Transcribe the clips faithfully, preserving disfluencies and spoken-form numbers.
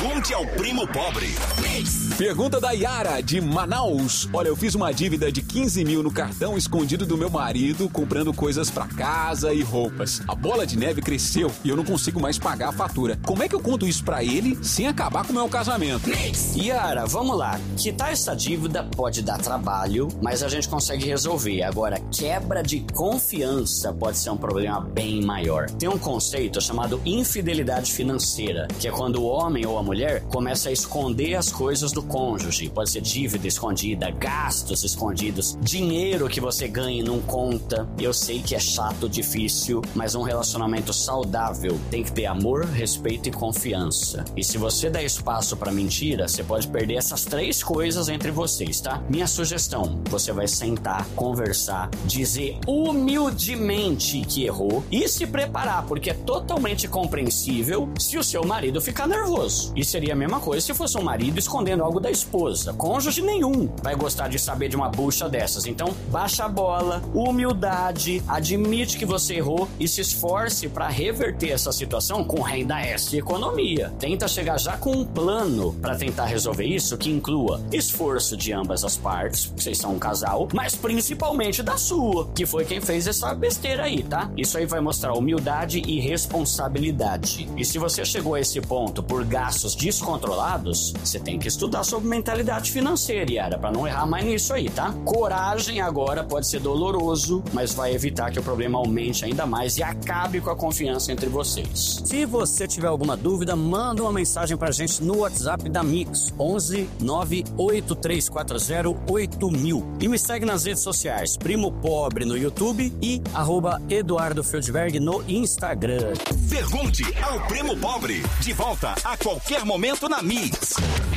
Pergunte ao primo pobre. Pergunta da Yara, de Manaus. Olha, eu fiz uma dívida de quinze mil no cartão escondido do meu marido, comprando coisas pra casa e roupas. A bola de neve cresceu e eu não consigo mais pagar a fatura. Como é que eu conto isso pra ele sem acabar com o meu casamento? Yara, vamos lá. Quitar essa dívida pode dar trabalho, mas a gente consegue resolver. Agora, quebra de confiança pode ser um problema bem maior. Tem um conceito chamado infidelidade financeira, que é quando o homem ou a mulher começa a esconder as coisas do cônjuge. Pode ser dívida escondida, gastos escondidos, dinheiro que você ganha e não conta. Eu sei que é chato, difícil, mas um relacionamento saudável tem que ter amor, respeito e confiança. E se você der espaço pra mentira, você pode perder essas três coisas entre vocês, tá? Minha sugestão, você vai sentar, conversar, dizer humildemente que errou e se preparar, porque é totalmente compreensível se o seu marido ficar nervoso. E seria a mesma coisa se fosse um marido escondendo algo da esposa. Cônjuge nenhum vai gostar de saber de uma bucha dessas. Então, baixa a bola, humildade, admite que você errou e se esforce para reverter essa situação com renda extra e economia. Tenta chegar já com um plano para tentar resolver isso que inclua esforço de ambas as partes, porque vocês são um casal, mas principalmente da sua, que foi quem fez essa besteira aí, tá? Isso aí vai mostrar humildade e responsabilidade. E se você chegou a esse ponto por gastos descontrolados, você tem que estudar sobre mentalidade financeira, Yara, pra não errar mais nisso aí, tá? Coragem agora pode ser doloroso, mas vai evitar que o problema aumente ainda mais e acabe com a confiança entre vocês. Se você tiver alguma dúvida, manda uma mensagem pra gente no WhatsApp da Mix, onze nove oito três quatro zero oito mil. E me segue nas redes sociais, Primo Pobre no YouTube e arroba Eduardo Feldberg no Instagram. Pergunte ao primo pobre. De volta a qualquer momento na Mix.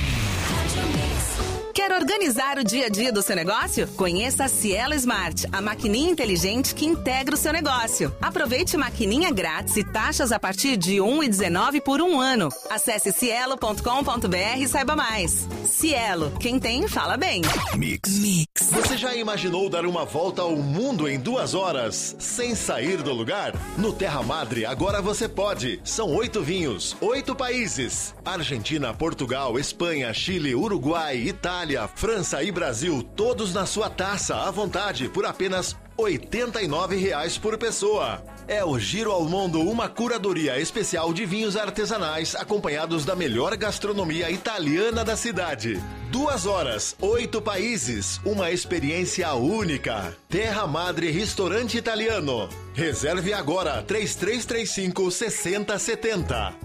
Quer organizar o dia a dia do seu negócio? Conheça a Cielo Smart, a maquininha inteligente que integra o seu negócio. Aproveite maquininha grátis e taxas a partir de um real e dezenove centavos por um ano. Acesse cielo ponto com ponto br e saiba mais. Cielo, quem tem, fala bem. Mix. Mix. Você já imaginou dar uma volta ao mundo em duas horas, sem sair do lugar? No Terra Madre, agora você pode. São oito vinhos, oito países. Argentina, Portugal, Espanha, Chile, Uruguai, Itália, França e Brasil, todos na sua taça, à vontade, por apenas oitenta e nove reais por pessoa. É o Giro ao Mundo, uma curadoria especial de vinhos artesanais, acompanhados da melhor gastronomia italiana da cidade. Duas horas, oito países, uma experiência única. Terra Madre Restaurante Italiano. Reserve agora, três três três cinco, seis zero sete zero.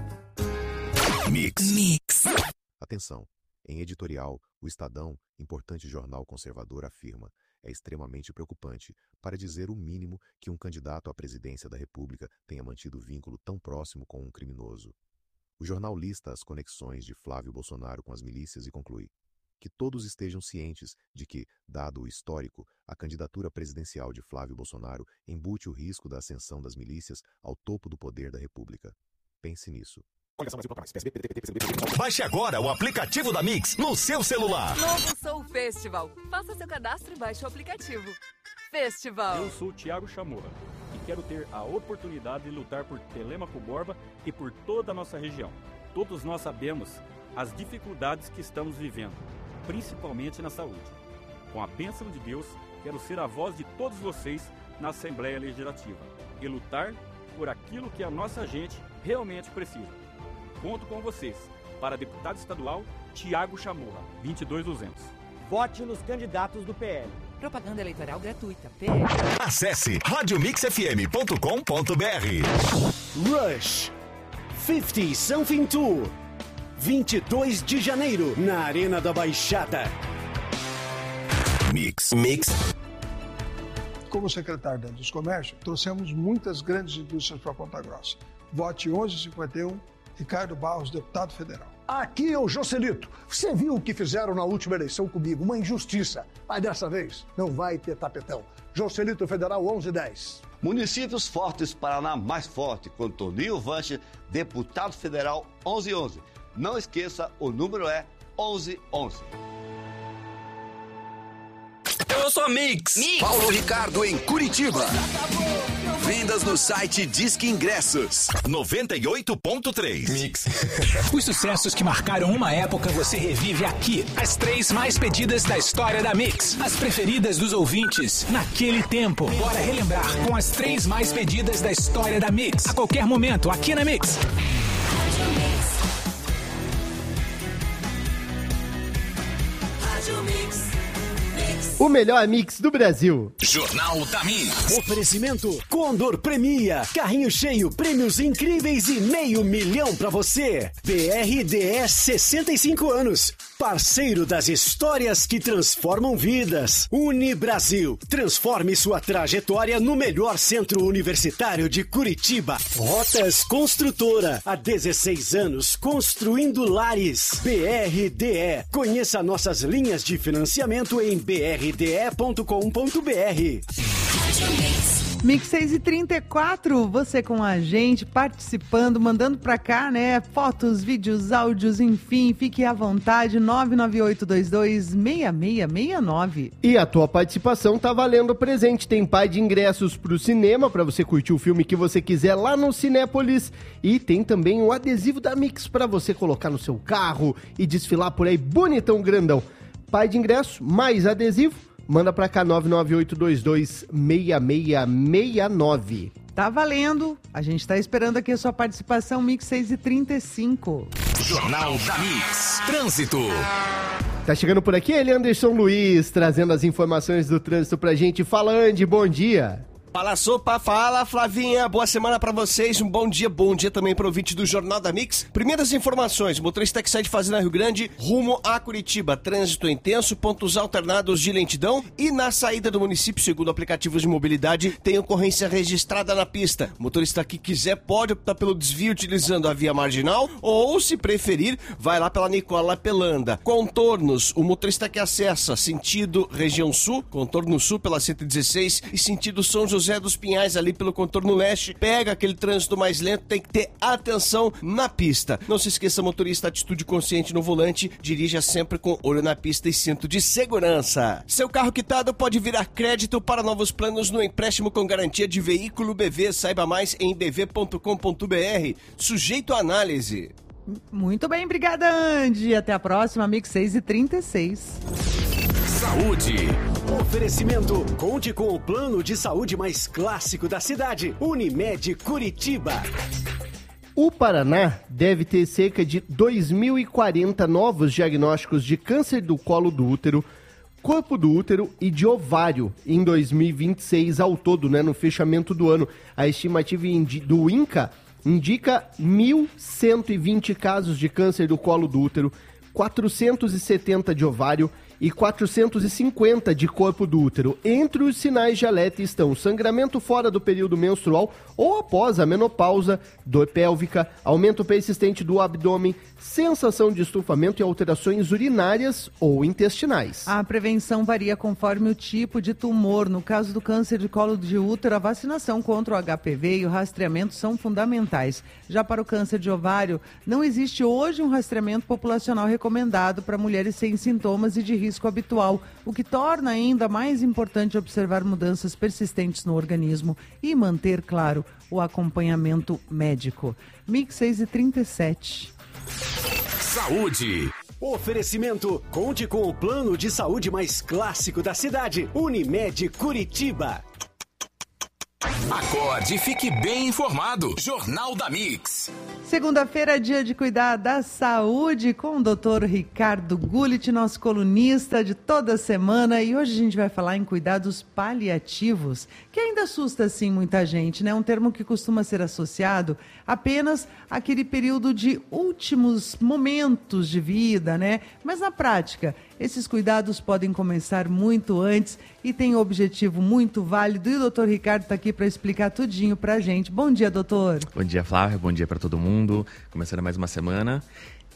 Mix. Mix. Atenção. Em editorial, o Estadão, importante jornal conservador, afirma: é extremamente preocupante, para dizer o mínimo, que um candidato à presidência da República tenha mantido vínculo tão próximo com um criminoso. O jornal lista as conexões de Flávio Bolsonaro com as milícias e conclui que todos estejam cientes de que, dado o histórico, a candidatura presidencial de Flávio Bolsonaro embute o risco da ascensão das milícias ao topo do poder da República. Pense nisso. Baixe agora o aplicativo da Mix no seu celular. Novo Soul Festival. Faça seu cadastro e baixe o aplicativo. Festival. Eu sou o Thiago Chamorra e quero ter a oportunidade de lutar por Telêmaco Borba e por toda a nossa região. Todos nós sabemos as dificuldades que estamos vivendo, principalmente na saúde. Com a bênção de Deus, quero ser a voz de todos vocês na Assembleia Legislativa e lutar por aquilo que a nossa gente realmente precisa. Conto com vocês. Para deputado estadual, Thiago Chamorra, vinte e dois mil e duzentos. Vote nos candidatos do P L. Propaganda eleitoral gratuita. P L. Acesse rádio mix f m ponto com ponto b r. Rush cinquenta Something Tour. vinte e dois de janeiro, na Arena da Baixada. Mix. Mix. Como secretário da Indústria e Comércio, trouxemos muitas grandes indústrias para Ponta Grossa. Vote onze cinquenta e um, Ricardo Barros, deputado federal. Aqui é o Joselito. Você viu o que fizeram na última eleição comigo? Uma injustiça. Mas dessa vez não vai ter tapetão. Joselito Federal onze dez. Municípios fortes, Paraná mais forte, com Toninho Vanche, deputado federal onze onze. Não esqueça, o número é onze onze. Eu sou a Mix. Mix. Paulo Ricardo em Curitiba. Vendas no site Disque Ingressos. noventa e oito ponto três. Mix. Os sucessos que marcaram uma época você revive aqui. As três mais pedidas da história da Mix. As preferidas dos ouvintes naquele tempo. Bora relembrar com as três mais pedidas da história da Mix. A qualquer momento, aqui na Mix. O melhor mix do Brasil. Jornal da Mix. Oferecimento Condor Premia. Carrinho cheio, prêmios incríveis e meio milhão pra você. B R D S sessenta e cinco anos. Parceiro das histórias que transformam vidas. Unibrasil. Transforme sua trajetória no melhor centro universitário de Curitiba. Rotas Construtora. Há dezesseis anos construindo lares. B R D E. Conheça nossas linhas de financiamento em b r d e ponto com ponto b r. Mix seis e trinta e quatro, você com a gente, participando, mandando pra cá, né? Fotos, vídeos, áudios, enfim, fique à vontade, nove nove oito dois dois seis seis seis nove. E a tua participação tá valendo presente, tem par de ingressos pro cinema, pra você curtir o filme que você quiser lá no Cinépolis, e tem também um adesivo da Mix pra você colocar no seu carro e desfilar por aí bonitão, grandão. Par de ingresso, mais adesivo, manda pra cá nove nove oito dois dois seis seis seis nove. Tá valendo, a gente tá esperando aqui a sua participação, Mix seis e trinta e cinco. Jornal da Mix. Trânsito. Tá chegando por aqui ele, Anderson Luiz, trazendo as informações do trânsito pra gente. Fala, Andy, bom dia. Fala, sopa, fala, Flavinha, boa semana pra vocês, um bom dia, bom dia também pro ouvinte do Jornal da Mix. Primeiras informações, motorista que sai de Fazenda Rio Grande, rumo a Curitiba, trânsito intenso, pontos alternados de lentidão e na saída do município, segundo aplicativos de mobilidade, tem ocorrência registrada na pista. Motorista que quiser pode optar pelo desvio utilizando a via marginal ou, se preferir, vai lá pela Nicola Pelanda. Contornos, o motorista que acessa sentido região sul, contorno sul pela cento e dezesseis e sentido São José José dos Pinhais ali pelo contorno leste, pega aquele trânsito mais lento, tem que ter atenção na pista. Não se esqueça, motorista, atitude consciente no volante, dirija sempre com olho na pista e cinto de segurança. Seu carro quitado pode virar crédito para novos planos no empréstimo com garantia de veículo B V. Saiba mais em b v ponto com ponto b r. Sujeito à análise. Muito bem, obrigada, Andy. Até a próxima, Mix seis e trinta e seis. Saúde. Oferecimento. Conte com o plano de saúde mais clássico da cidade. Unimed Curitiba. O Paraná deve ter cerca de dois mil e quarenta novos diagnósticos de câncer do colo do útero, corpo do útero e de ovário em dois mil e vinte e seis ao todo, né, no fechamento do ano. A estimativa do INCA indica mil cento e vinte casos de câncer do colo do útero, quatrocentos e setenta de ovário e quatrocentos e cinquenta de corpo do útero. Entre os sinais de alerta estão sangramento fora do período menstrual ou após a menopausa, dor pélvica, aumento persistente do abdômen, sensação de estufamento e alterações urinárias ou intestinais. A prevenção varia conforme o tipo de tumor. No caso do câncer de colo de útero, a vacinação contra o H P V e o rastreamento são fundamentais. Já para o câncer de ovário, não existe hoje um rastreamento populacional recomendado para mulheres sem sintomas e de risco habitual, o que torna ainda mais importante observar mudanças persistentes no organismo e manter, claro, o acompanhamento médico. Mix seis e trinta e sete. Saúde. Oferecimento. Conte com o plano de saúde mais clássico da cidade. Unimed Curitiba. Acorde e fique bem informado. Jornal da Mix. Segunda-feira, dia de cuidar da saúde com o doutor Ricardo Gullit, nosso colunista de toda semana. E hoje a gente vai falar em cuidados paliativos, que ainda assusta, assim, muita gente, né? Um termo que costuma ser associado apenas àquele período de últimos momentos de vida, né? Mas na prática, esses cuidados podem começar muito antes e tem um objetivo muito válido. E o doutor Ricardo está aqui para explicar tudinho para a gente. Bom dia, doutor. Bom dia, Flávia. Bom dia para todo mundo. Começando mais uma semana.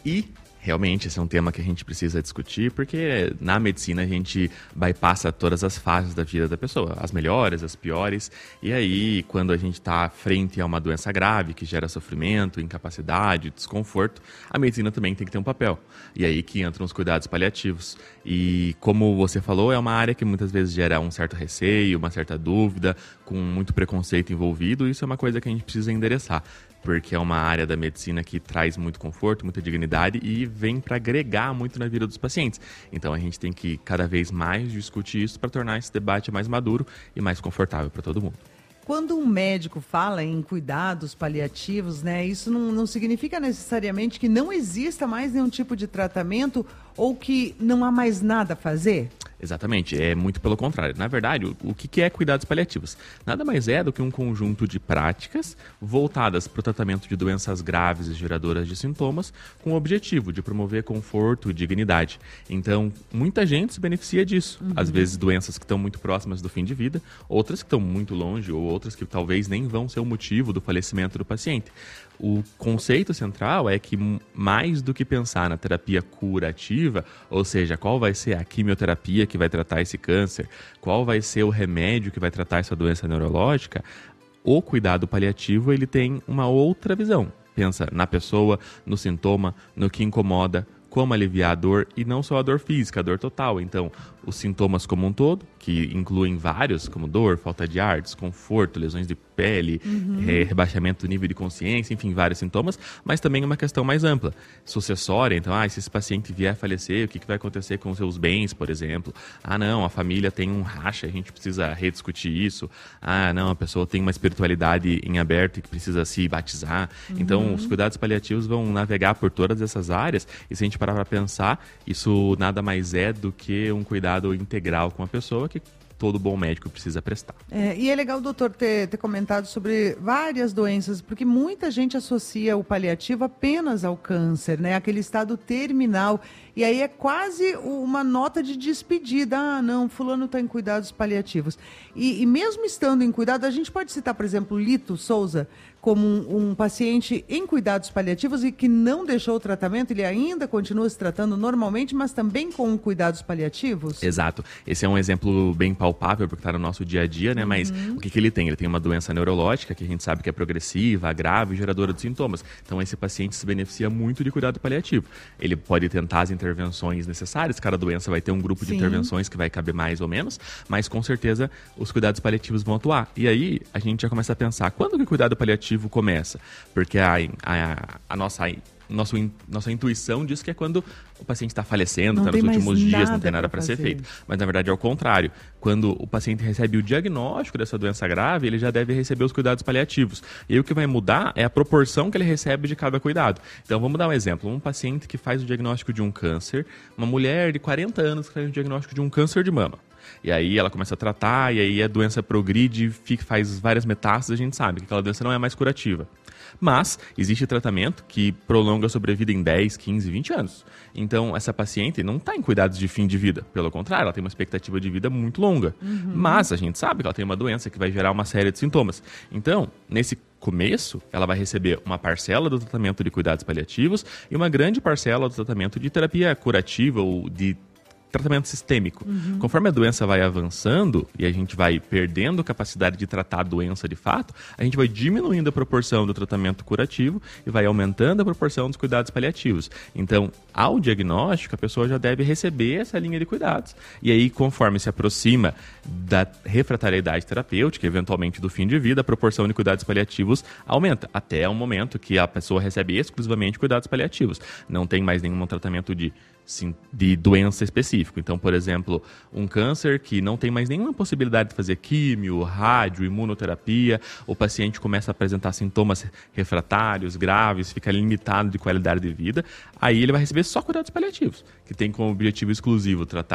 E realmente, esse é um tema que a gente precisa discutir, porque na medicina a gente bypassa todas as fases da vida da pessoa, as melhores, as piores, e aí quando a gente está frente a uma doença grave que gera sofrimento, incapacidade, desconforto, a medicina também tem que ter um papel. E aí que entram os cuidados paliativos. E como você falou, é uma área que muitas vezes gera um certo receio, uma certa dúvida, com muito preconceito envolvido, e isso é uma coisa que a gente precisa endereçar, porque é uma área da medicina que traz muito conforto, muita dignidade e vem para agregar muito na vida dos pacientes. Então a gente tem que cada vez mais discutir isso para tornar esse debate mais maduro e mais confortável para todo mundo. Quando um médico fala em cuidados paliativos, né, isso não, não significa necessariamente que não exista mais nenhum tipo de tratamento ou que não há mais nada a fazer? Exatamente, é muito pelo contrário. Na verdade, o, o que é cuidados paliativos? Nada mais é do que um conjunto de práticas voltadas para o tratamento de doenças graves e geradoras de sintomas, com o objetivo de promover conforto e dignidade. Então, muita gente se beneficia disso. Uhum. Às vezes, doenças que estão muito próximas do fim de vida, outras que estão muito longe, ou outras que talvez nem vão ser o motivo do falecimento do paciente. O conceito central é que, mais do que pensar na terapia curativa, ou seja, qual vai ser a quimioterapia que vai tratar esse câncer, qual vai ser o remédio que vai tratar essa doença neurológica, o cuidado paliativo ele tem uma outra visão. Pensa na pessoa, no sintoma, no que incomoda, como aliviar a dor, e não só a dor física, a dor total. Então, os sintomas como um todo, que incluem vários, como dor, falta de ar, desconforto, lesões de pele, uhum. re- rebaixamento do nível de consciência, enfim, vários sintomas, mas também uma questão mais ampla, sucessória. Então, ah, se esse paciente vier a falecer, o que, que vai acontecer com os seus bens, por exemplo? Ah, não, a família tem um racha, a gente precisa rediscutir isso. Ah, não, a pessoa tem uma espiritualidade em aberto e que precisa se batizar. Uhum. Então, os cuidados paliativos vão navegar por todas essas áreas, e se a gente parar para pensar, isso nada mais é do que um cuidado integral com a pessoa que todo bom médico precisa prestar. É, e é legal o doutor ter, ter comentado sobre várias doenças, porque muita gente associa o paliativo apenas ao câncer, né? Aquele estado terminal. E aí é quase uma nota de despedida. Ah, não, fulano está em cuidados paliativos. E, e mesmo estando em cuidado, a gente pode citar, por exemplo, Lito Souza, como um, um paciente em cuidados paliativos e que não deixou o tratamento, ele ainda continua se tratando normalmente, mas também com cuidados paliativos? Exato. Esse é um exemplo bem palpável, porque está no nosso dia a dia, né? Mas uhum. o que, que ele tem? Ele tem uma doença neurológica, que a gente sabe que é progressiva, grave, geradora de sintomas. Então, esse paciente se beneficia muito de cuidado paliativo. Ele pode tentar as intervenções necessárias, cada doença vai ter um grupo Sim. de intervenções que vai caber mais ou menos, mas com certeza os cuidados paliativos vão atuar. E aí, a gente já começa a pensar, quando que o cuidado paliativo começa? Porque a, a, a nossa, nossa, nossa intuição diz que é quando o paciente está falecendo, está nos últimos dias, não tem nada para ser feito. Mas na verdade é o contrário. Quando o paciente recebe o diagnóstico dessa doença grave, ele já deve receber os cuidados paliativos. E aí o que vai mudar é a proporção que ele recebe de cada cuidado. Então vamos dar um exemplo. Um paciente que faz o diagnóstico de um câncer, uma mulher de quarenta anos que faz o diagnóstico de um câncer de mama. E aí ela começa a tratar, e aí a doença progride, fica, faz várias metástases, a gente sabe que aquela doença não é mais curativa. Mas existe tratamento que prolonga a sobrevida em dez, quinze, vinte anos. Então essa paciente não está em cuidados de fim de vida. Pelo contrário, ela tem uma expectativa de vida muito longa. Uhum. Mas a gente sabe que ela tem uma doença que vai gerar uma série de sintomas. Então, nesse começo, ela vai receber uma parcela do tratamento de cuidados paliativos e uma grande parcela do tratamento de terapia curativa ou de tratamento sistêmico. Uhum. Conforme a doença vai avançando e a gente vai perdendo capacidade de tratar a doença de fato, a gente vai diminuindo a proporção do tratamento curativo e vai aumentando a proporção dos cuidados paliativos. Então, ao diagnóstico, a pessoa já deve receber essa linha de cuidados. E aí, conforme se aproxima da refratariedade terapêutica, eventualmente do fim de vida, a proporção de cuidados paliativos aumenta, até o momento que a pessoa recebe exclusivamente cuidados paliativos. Não tem mais nenhum tratamento de Sim, de doença específica. Então, por exemplo, um câncer que não tem mais nenhuma possibilidade de fazer químio, rádio, imunoterapia, o paciente começa a apresentar sintomas refratários, graves, fica limitado de qualidade de vida, aí ele vai receber só cuidados paliativos, que tem como objetivo exclusivo tratar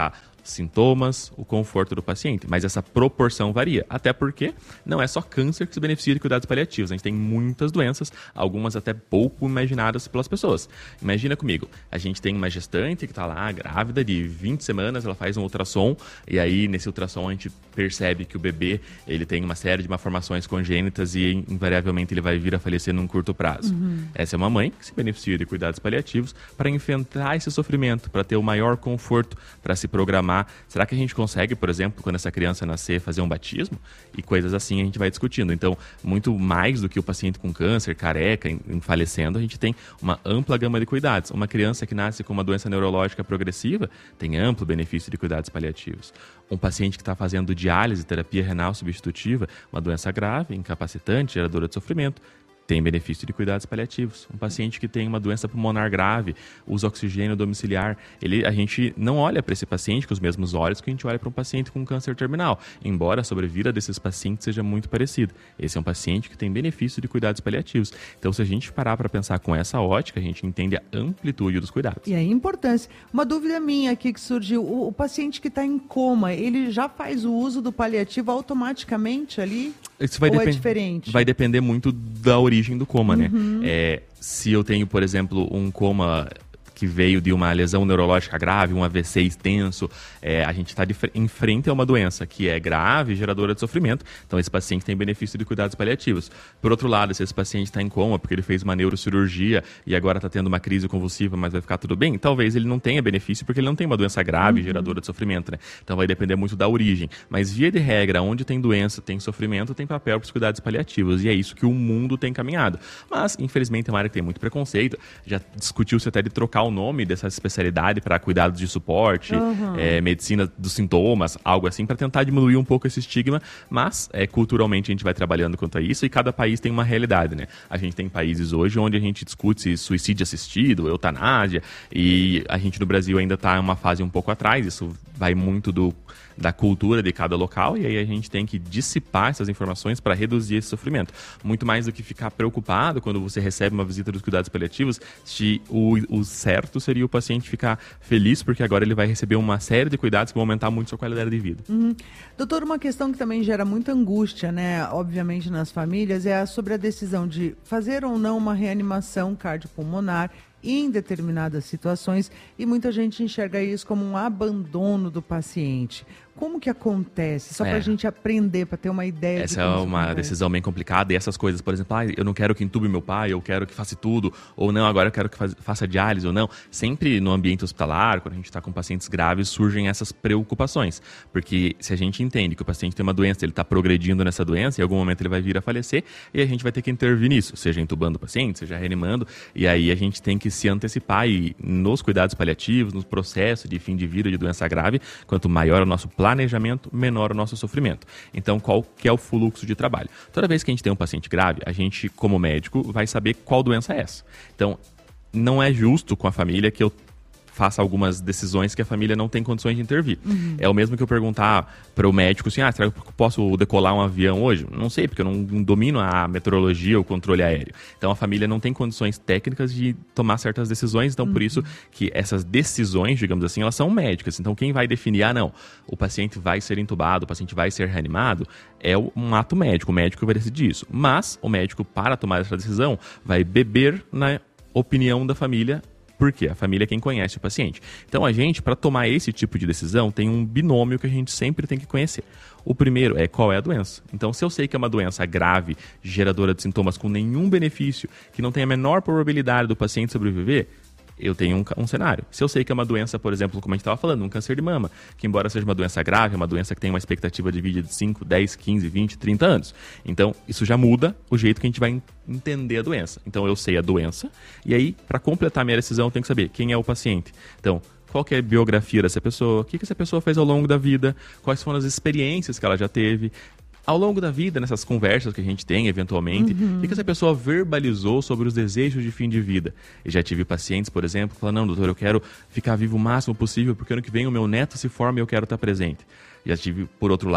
sintomas, o conforto do paciente, mas essa proporção varia, até porque não é só câncer que se beneficia de cuidados paliativos, a gente tem muitas doenças, algumas até pouco imaginadas pelas pessoas. Imagina comigo, a gente tem uma gestante que está lá grávida de vinte semanas, ela faz um ultrassom e aí nesse ultrassom a gente percebe que o bebê ele tem uma série de malformações congênitas e invariavelmente ele vai vir a falecer num curto prazo. Uhum. Essa é uma mãe que se beneficia de cuidados paliativos para enfrentar esse sofrimento, para ter o maior conforto, para se programar. Será que a gente consegue, por exemplo, quando essa criança nascer, fazer um batismo? E coisas assim a gente vai discutindo. Então, muito mais do que o paciente com câncer, careca, em, em falecendo, a gente tem uma ampla gama de cuidados. Uma criança que nasce com uma doença neurológica progressiva tem amplo benefício de cuidados paliativos. Um paciente que está fazendo diálise, terapia renal substitutiva, uma doença grave, incapacitante, geradora de sofrimento, tem benefício de cuidados paliativos. Um paciente que tem uma doença pulmonar grave, usa oxigênio domiciliar, ele, a gente não olha para esse paciente com os mesmos olhos que a gente olha para um paciente com câncer terminal, embora a sobrevida desses pacientes seja muito parecida. Esse é um paciente que tem benefício de cuidados paliativos. Então, se a gente parar para pensar com essa ótica, a gente entende a amplitude dos cuidados. E a importância. Uma dúvida minha aqui que surgiu, o, o paciente que está em coma, ele já faz o uso do paliativo automaticamente ali? Isso vai Ou depend... é diferente? Vai depender muito da origem do coma, Uhum. né? É, se eu tenho, por exemplo, um coma que veio de uma lesão neurológica grave, um A V C extenso, é, a gente está em frente a uma doença que é grave, geradora de sofrimento, então esse paciente tem benefício de cuidados paliativos. Por outro lado, se esse paciente está em coma porque ele fez uma neurocirurgia e agora está tendo uma crise convulsiva, mas vai ficar tudo bem, talvez ele não tenha benefício porque ele não tem uma doença grave, uhum. geradora de sofrimento, né? Então vai depender muito da origem. Mas via de regra, onde tem doença, tem sofrimento, tem papel para os cuidados paliativos, e é isso que o mundo tem caminhado. Mas, infelizmente, é uma área que tem muito preconceito, já discutiu-se até de trocar o nome dessa especialidade para cuidados de suporte, uhum. é, medicina dos sintomas, algo assim, para tentar diminuir um pouco esse estigma, mas é, culturalmente a gente vai trabalhando quanto a isso e cada país tem uma realidade, né? A gente tem países hoje onde a gente discute suicídio assistido, eutanásia, e a gente no Brasil ainda está em uma fase um pouco atrás, isso vai muito do da cultura de cada local, e aí a gente tem que dissipar essas informações para reduzir esse sofrimento. Muito mais do que ficar preocupado quando você recebe uma visita dos cuidados paliativos, se o, o certo seria o paciente ficar feliz, porque agora ele vai receber uma série de cuidados que vão aumentar muito sua qualidade de vida. Uhum. Doutor, uma questão que também gera muita angústia, né, obviamente nas famílias, é sobre a decisão de fazer ou não uma reanimação cardiopulmonar em determinadas situações, e muita gente enxerga isso como um abandono do paciente. Como que acontece? Só é. para a gente aprender, para ter uma ideia. Essa de é como uma acontece. decisão bem complicada, e essas coisas, por exemplo, ah, eu não quero que entube meu pai, eu quero que faça tudo, ou não, agora eu quero que faz, faça diálise, ou não. Sempre no ambiente hospitalar, quando a gente está com pacientes graves, surgem essas preocupações, porque se a gente entende que o paciente tem uma doença, ele está progredindo nessa doença, em algum momento ele vai vir a falecer, e a gente vai ter que intervir nisso, seja entubando o paciente, seja reanimando, e aí a gente tem que se antecipar, e nos cuidados paliativos, nos processos de fim de vida de doença grave, quanto maior o nosso planejamento, menor o nosso sofrimento. Então, qual que é o fluxo de trabalho? Toda vez que a gente tem um paciente grave, a gente, como médico, vai saber qual doença é essa. Então, não é justo com a família que eu faça algumas decisões que a família não tem condições de intervir. Uhum. É o mesmo que eu perguntar para o médico assim, ah, será que eu posso decolar um avião hoje? Não sei, porque eu não domino a meteorologia ou o controle aéreo. Então a família não tem condições técnicas de tomar certas decisões, então uhum. por isso que essas decisões, digamos assim, elas são médicas. Então quem vai definir, ah não, o paciente vai ser entubado, o paciente vai ser reanimado, é um ato médico, o médico vai decidir isso. Mas o médico, para tomar essa decisão, vai beber na opinião da família. Por quê? A família é quem conhece o paciente. Então, a gente, para tomar esse tipo de decisão, tem um binômio que a gente sempre tem que conhecer. O primeiro é qual é a doença. Então, se eu sei que é uma doença grave, geradora de sintomas com nenhum benefício, que não tem a menor probabilidade do paciente sobreviver, eu tenho um, um cenário. Se eu sei que é uma doença, por exemplo, como a gente estava falando, um câncer de mama, que embora seja uma doença grave, é uma doença que tem uma expectativa de vida de cinco, dez, quinze, vinte, trinta anos. Então, isso já muda o jeito que a gente vai entender a doença. Então, eu sei a doença, e aí, para completar a minha decisão, eu tenho que saber quem é o paciente. Então, qual que é a biografia dessa pessoa, o que, que essa pessoa fez ao longo da vida, quais foram as experiências que ela já teve. Ao longo da vida, nessas conversas que a gente tem, eventualmente, uhum. o que essa pessoa verbalizou sobre os desejos de fim de vida? Eu já tive pacientes, por exemplo, falando, não, doutor, eu quero ficar vivo o máximo possível, porque ano que vem o meu neto se forma e eu quero estar presente. Já tive, por outro lado,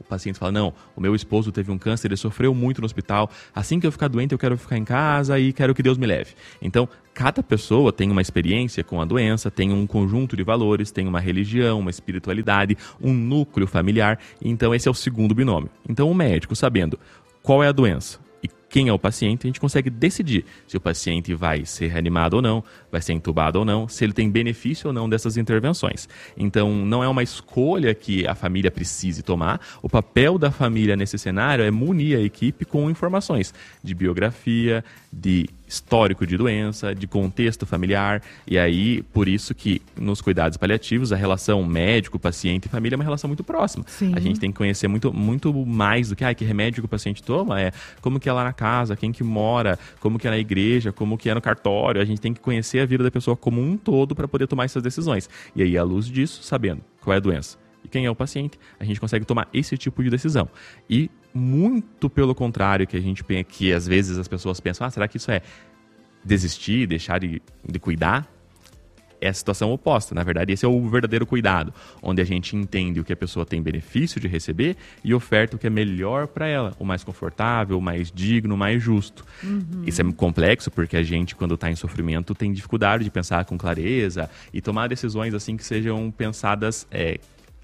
pacientes falam, não, o meu esposo teve um câncer, ele sofreu muito no hospital, assim que eu ficar doente eu quero ficar em casa e quero que Deus me leve. Então, cada pessoa tem uma experiência com a doença, tem um conjunto de valores, tem uma religião, uma espiritualidade, um núcleo familiar. Então, esse é o segundo binômio. Então, o médico, sabendo qual é a doença e quem é o paciente, a gente consegue decidir se o paciente vai ser reanimado ou não, vai ser entubado ou não, se ele tem benefício ou não dessas intervenções. Então, não é uma escolha que a família precise tomar. O papel da família nesse cenário é munir a equipe com informações de biografia, de histórico de doença, de contexto familiar. E aí, por isso que nos cuidados paliativos, a relação médico, paciente e família é uma relação muito próxima. Sim. A gente tem que conhecer muito, muito mais do que ah, que remédio que o paciente toma, é como que é lá na casa, quem que mora, como que é na igreja, como que é no cartório. A gente tem que conhecer a vida da pessoa como um todo para poder tomar essas decisões. E aí, à luz disso, sabendo qual é a doença e quem é o paciente, a gente consegue tomar esse tipo de decisão. E muito pelo contrário, que a gente pensa, que às vezes as pessoas pensam, ah, será que isso é desistir, deixar de, de cuidar? É a situação oposta. Na verdade, esse é o verdadeiro cuidado, onde a gente entende o que a pessoa tem benefício de receber e oferta o que é melhor para ela, o mais confortável, o mais digno, o mais justo. Uhum. Isso é complexo porque a gente, quando está em sofrimento, tem dificuldade de pensar com clareza e tomar decisões assim que sejam pensadas é,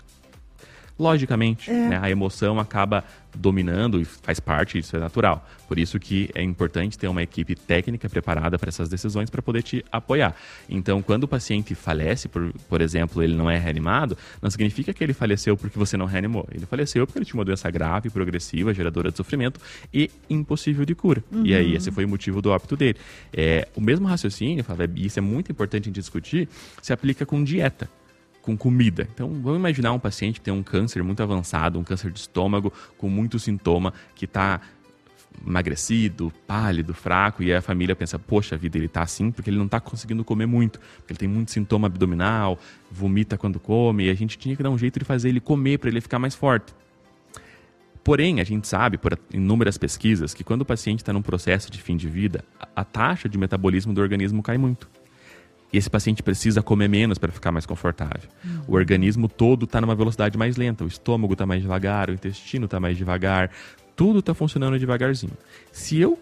logicamente. É. Né? A emoção acaba dominando e faz parte, isso é natural. Por isso que é importante ter uma equipe técnica preparada para essas decisões para poder te apoiar. Então, quando o paciente falece, por, por exemplo, ele não é reanimado, não significa que ele faleceu porque você não reanimou. Ele faleceu porque ele tinha uma doença grave, progressiva, geradora de sofrimento e impossível de cura. Uhum. E aí, esse foi o motivo do óbito dele. É, o mesmo raciocínio, e isso é muito importante a gente discutir, se aplica com dieta, com comida. Então, vamos imaginar um paciente que tem um câncer muito avançado, um câncer de estômago, com muito sintoma, que está emagrecido, pálido, fraco, e a família pensa, poxa vida, ele está assim porque ele não está conseguindo comer muito, porque ele tem muito sintoma abdominal, vomita quando come, e a gente tinha que dar um jeito de fazer ele comer para ele ficar mais forte. Porém, a gente sabe, por inúmeras pesquisas, que quando o paciente está num processo de fim de vida, a, a taxa de metabolismo do organismo cai muito. E esse paciente precisa comer menos para ficar mais confortável. Uhum. O organismo todo está numa velocidade mais lenta. O estômago está mais devagar, o intestino está mais devagar. Tudo está funcionando devagarzinho. Se eu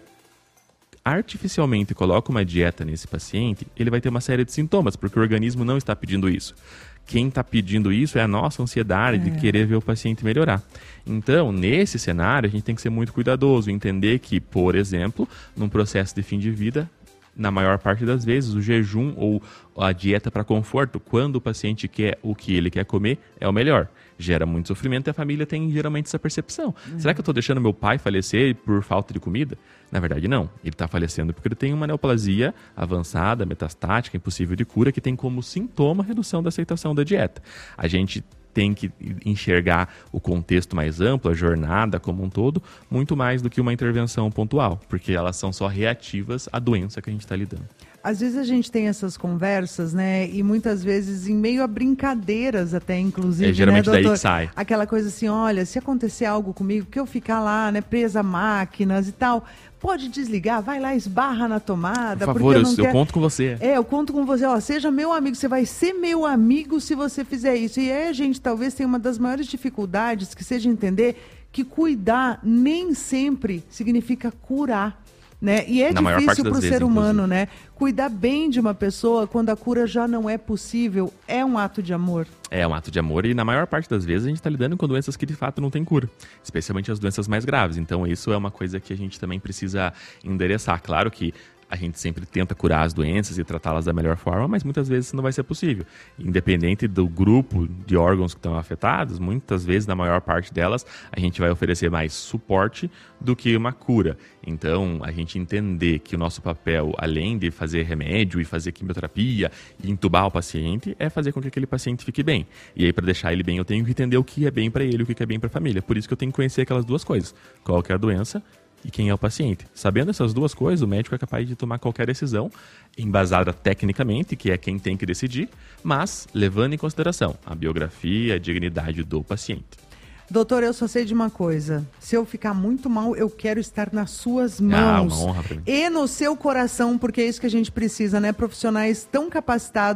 artificialmente coloco uma dieta nesse paciente, ele vai ter uma série de sintomas, porque o organismo não está pedindo isso. Quem está pedindo isso é a nossa ansiedade é. de querer ver o paciente melhorar. Então, nesse cenário, a gente tem que ser muito cuidadoso, entender que, por exemplo, num processo de fim de vida, na maior parte das vezes, o jejum ou a dieta para conforto, quando o paciente quer o que ele quer comer, é o melhor. Gera muito sofrimento e a família tem geralmente essa percepção. Uhum. Será que eu estou deixando meu pai falecer por falta de comida? Na verdade, não. Ele está falecendo porque ele tem uma neoplasia avançada, metastática, impossível de cura, que tem como sintoma a redução da aceitação da dieta. A gente tem que enxergar o contexto mais amplo, a jornada como um todo, muito mais do que uma intervenção pontual, porque elas são só reativas à doença que a gente está lidando. Às vezes a gente tem essas conversas, né, e muitas vezes em meio a brincadeiras até, inclusive, é, geralmente, né, doutor? Daí sai. Aquela coisa assim, olha, se acontecer algo comigo, que eu ficar lá, né, presa a máquinas e tal, pode desligar, vai lá, esbarra na tomada. Por favor, eu, eu, eu quero... conto com você. É, eu conto com você, ó, seja meu amigo, você vai ser meu amigo se você fizer isso. E aí a gente talvez tenha uma das maiores dificuldades, que seja entender que cuidar nem sempre significa curar. Né? E é Na difícil para o vezes, ser humano, inclusive. né? Cuidar bem de uma pessoa quando a cura já não é possível é um ato de amor. É um ato de amor e na maior parte das vezes a gente está lidando com doenças que de fato não têm cura, especialmente as doenças mais graves. Então isso é uma coisa que a gente também precisa endereçar. Claro que a gente sempre tenta curar as doenças e tratá-las da melhor forma, mas muitas vezes não vai ser possível. Independente do grupo de órgãos que estão afetados, muitas vezes, na maior parte delas, a gente vai oferecer mais suporte do que uma cura. Então, a gente entender que o nosso papel, além de fazer remédio e fazer quimioterapia e entubar o paciente, é fazer com que aquele paciente fique bem. E aí, para deixar ele bem, eu tenho que entender o que é bem para ele e o que é bem para a família. Por isso que eu tenho que conhecer aquelas duas coisas. Qual que é a doença e quem é o paciente. Sabendo essas duas coisas, o médico é capaz de tomar qualquer decisão, embasada tecnicamente, que é quem tem que decidir, mas levando em consideração a biografia, a dignidade do paciente. Doutor, eu só sei de uma coisa. Se eu ficar muito mal, eu quero estar nas suas mãos. Ah, uma honra pra mim. E no seu coração, porque é isso que a gente precisa, né? Profissionais tão capacitados,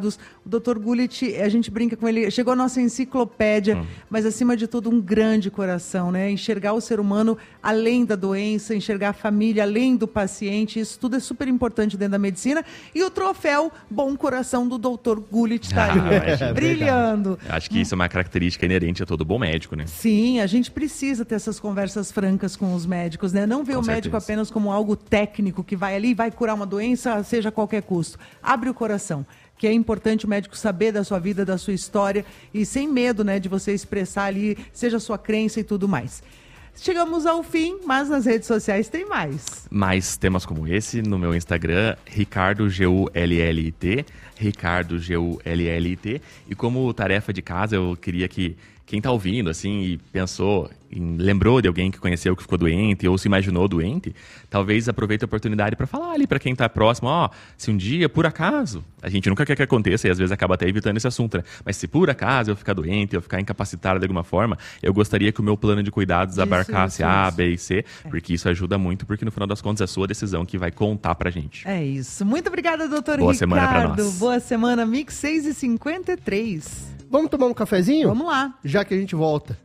O doutor Gullit, a gente brinca com ele, chegou a nossa enciclopédia, hum. mas acima de tudo um grande coração, né? Enxergar o ser humano além da doença, enxergar a família além do paciente, isso tudo é super importante dentro da medicina. E o troféu Bom Coração do doutor Gullit está ali, ah, brilhando. Acho que isso é uma característica inerente a todo bom médico, né? Sim, a gente precisa ter essas conversas francas com os médicos, né? Não ver com o médico certeza. apenas como algo técnico que vai ali e vai curar uma doença, seja a qualquer custo. Abre o coração, que é importante o médico saber da sua vida, da sua história e sem medo, né, de você expressar ali, seja a sua crença e tudo mais. Chegamos ao fim, mas nas redes sociais tem mais. Mais temas como esse no meu Instagram, Ricardo G U L L I T, Ricardo G U L L I T. E como tarefa de casa, eu queria que quem tá ouvindo, assim, e pensou, em, lembrou de alguém que conheceu que ficou doente ou se imaginou doente, talvez aproveite a oportunidade para falar ali para quem tá próximo, ó, oh, se um dia, por acaso, a gente nunca quer que aconteça e às vezes acaba até evitando esse assunto, né? Mas se por acaso eu ficar doente, eu ficar incapacitado de alguma forma, eu gostaria que o meu plano de cuidados isso, abarcasse isso, A, isso. B e C, é. porque isso ajuda muito, porque no final das contas é a sua decisão que vai contar pra gente. É isso. Muito obrigada, doutor Boa Ricardo. semana pra nós. Boa semana, Mix seis e cinquenta e três. Vamos tomar um cafezinho? Vamos lá. Já que a gente volta.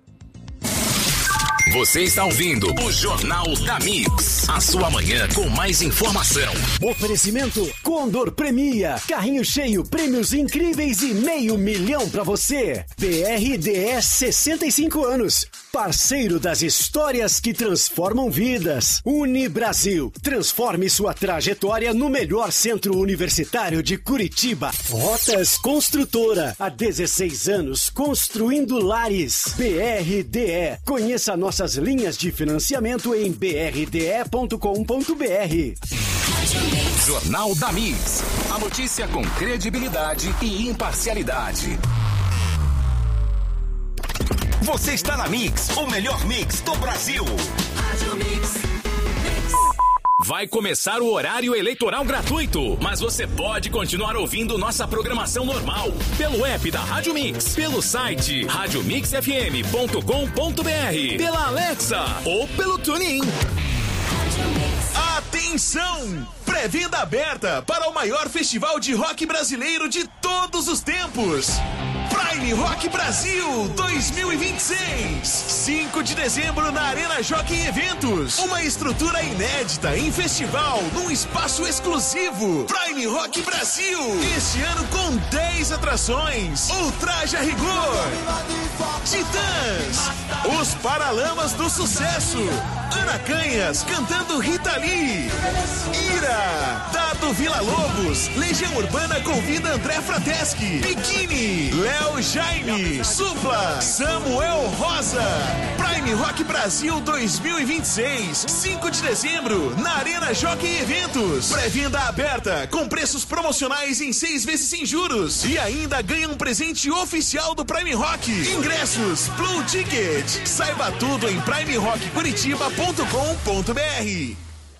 Você está ouvindo o Jornal da Mix. A sua manhã com mais informação. Oferecimento Condor Premia. Carrinho cheio, prêmios incríveis e meio milhão pra você. B R D S sessenta e cinco anos. Parceiro das histórias que transformam vidas. Unibrasil. Transforme sua trajetória no melhor centro universitário de Curitiba. Rotas Construtora. Há dezesseis anos construindo lares. B R D E. Conheça nossas linhas de financiamento em b r d e ponto com ponto b r. Jornal da Mix. A notícia com credibilidade e imparcialidade. Você está na Mix, o melhor mix do Brasil. Vai começar o horário eleitoral gratuito, mas você pode continuar ouvindo nossa programação normal pelo app da Rádio Mix, pelo site rádio mix f m ponto com ponto b r, pela Alexa ou pelo TuneIn. Atenção! Pré-venda aberta para o maior festival de rock brasileiro de todos os tempos. Prime Rock Brasil dois mil e vinte e seis. cinco de dezembro na Arena Jockey Eventos. Uma estrutura inédita em festival num espaço exclusivo. Prime Rock Brasil. Este ano com dez atrações. Ultraje a Rigor. Titãs. Os Paralamas do Sucesso. Ana Canhas cantando Rita Lee. Ira. Dado Vila Lobos. Legião Urbana convida André Frateschi. Bikini. Léo Jaime. Supla. Samuel Rosa. Prime Rock Brasil dois mil e vinte e seis. cinco de dezembro na Arena Jockey Eventos. Pré-venda aberta com preços promocionais em seis vezes sem juros. E ainda ganha um presente oficial do Prime Rock. Ingressos Blue Ticket. Saiba tudo em prime rock curitiba ponto com ponto b r.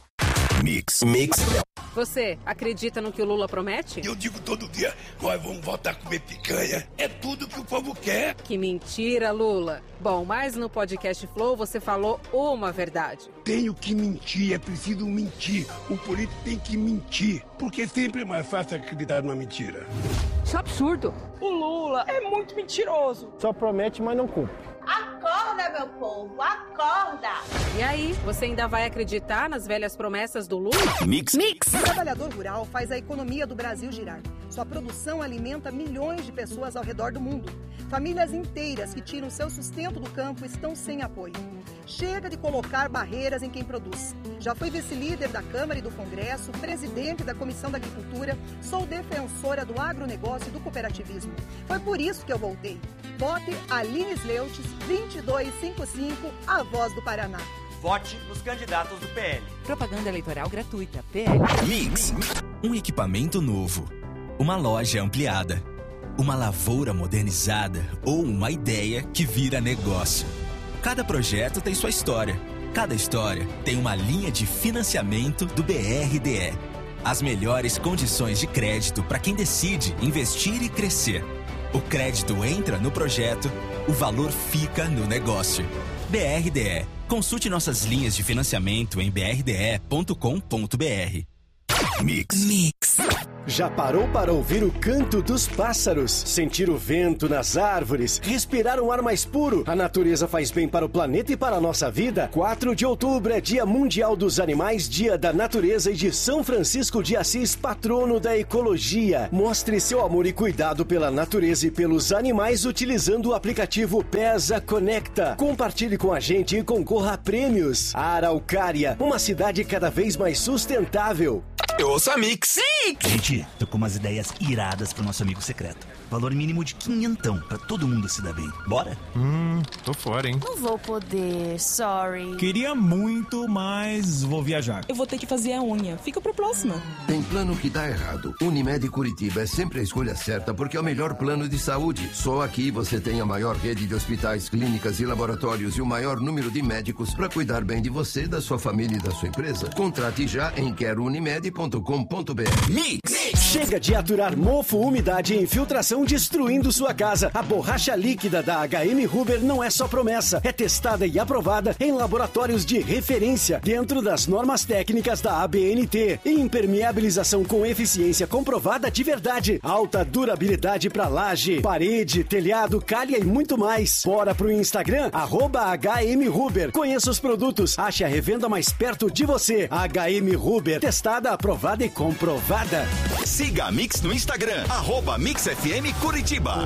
Mix. Mix. Você acredita no que o Lula promete? Eu digo todo dia, nós vamos voltar a comer picanha. É tudo que o povo quer. Que mentira, Lula. Bom, mas no podcast Flow você falou uma verdade. Tenho que mentir, é preciso mentir. O político tem que mentir, porque sempre é mais fácil acreditar numa mentira. Isso é absurdo. O Lula é muito mentiroso. Só promete, mas não cumpre. Acorda, meu povo, acorda! E aí, você ainda vai acreditar nas velhas promessas do Lula? Mix. Mix. O trabalhador rural faz a economia do Brasil girar. Sua produção alimenta milhões de pessoas ao redor do mundo. Famílias inteiras que tiram seu sustento do campo estão sem apoio. Chega de colocar barreiras em quem produz. Já fui vice-líder da Câmara e do Congresso, presidente da Comissão da Agricultura, sou defensora do agronegócio e do cooperativismo. Foi por isso que eu voltei. Vote Aline Sleutes, vinte e dois cinquenta e cinco, a voz do Paraná. Vote nos candidatos do P L. Propaganda eleitoral gratuita. P L. Mix. Um equipamento novo. Uma loja ampliada. Uma lavoura modernizada ou uma ideia que vira negócio. Cada projeto tem sua história. Cada história tem uma linha de financiamento do B R D E. As melhores condições de crédito para quem decide investir e crescer. O crédito entra no projeto, o valor fica no negócio. B R D E. Consulte nossas linhas de financiamento em b r d e ponto com ponto b r. Mix. Mix. Já parou para ouvir o canto dos pássaros? Sentir o vento nas árvores? Respirar um ar mais puro? A natureza faz bem para o planeta e para a nossa vida. quatro de outubro é Dia Mundial dos Animais, Dia da Natureza e de São Francisco de Assis, patrono da ecologia. Mostre seu amor e cuidado pela natureza e pelos animais utilizando o aplicativo Pesa Conecta. Compartilhe com a gente e concorra a prêmios. Araucária, uma cidade cada vez mais sustentável. Eu ouço a Mix. Mix! Gente, tô com umas ideias iradas pro nosso amigo secreto. Valor mínimo de quinhentão, pra todo mundo se dar bem. Bora? Hum, tô fora, hein? Não vou poder, sorry. Queria muito, mas vou viajar. Eu vou ter que fazer a unha. Fica pro próximo. Tem plano que dá errado. Unimed Curitiba é sempre a escolha certa porque é o melhor plano de saúde. Só aqui você tem a maior rede de hospitais, clínicas e laboratórios e o maior número de médicos para cuidar bem de você, da sua família e da sua empresa. Contrate já em quero unimed ponto com ponto b r. Mix. Chega de aturar mofo, umidade e infiltração destruindo sua casa. A borracha líquida da H M Huber não é só promessa, é testada e aprovada em laboratórios de referência dentro das normas técnicas da A B N T. Impermeabilização com eficiência comprovada de verdade. Alta durabilidade para laje, parede, telhado, calha e muito mais. Bora pro Instagram, arroba H M Huber. Conheça os produtos, ache a revenda mais perto de você. H M Huber, testada, aprovada e comprovada. Siga a Mix no Instagram, arroba Mix F M Curitiba.